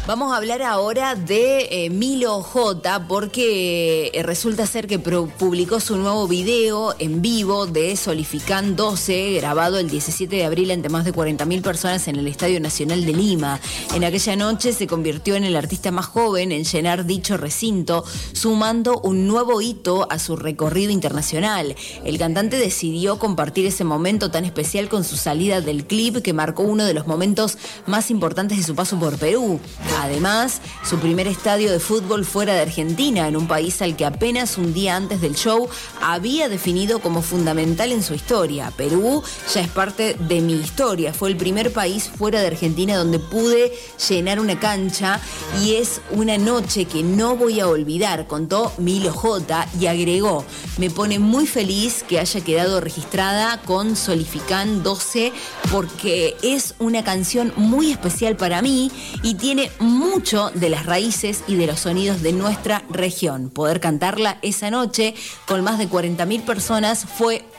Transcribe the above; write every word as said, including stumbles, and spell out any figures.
Vamos a hablar ahora de eh, Milo J, porque eh, resulta ser que pro- publicó su nuevo video en vivo de Solificán doce, grabado el diecisiete de abril ante más de cuarenta mil personas en el Estadio Nacional de Lima. En aquella noche se convirtió en el artista más joven en llenar dicho recinto, sumando un nuevo hito a su recorrido internacional. El cantante decidió compartir ese momento tan especial con su salida del clip, que marcó uno de los momentos más importantes de su paso por Perú. Además, su primer estadio de fútbol fuera de Argentina, en un país al que apenas un día antes del show había definido como fundamental en su historia. Perú ya es parte de mi historia. Fue el primer país fuera de Argentina donde pude llenar una cancha y es una noche que no voy a olvidar, contó Milo J, y agregó: me pone muy feliz que haya quedado registrada con Solificán doce porque es una canción muy especial para mí y tiene mucho de las raíces y de los sonidos de nuestra región. Poder cantarla esa noche con más de cuarenta mil personas fue